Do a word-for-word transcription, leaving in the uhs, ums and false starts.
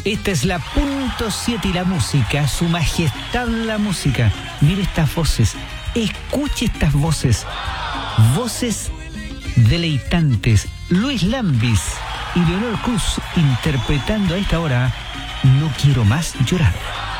Esta es la punto siete y la música, su majestad la música. Mire estas voces, escuche estas voces, voces deleitantes. Luis Lambis y Leonor Cruz interpretando a esta hora No quiero más llorar.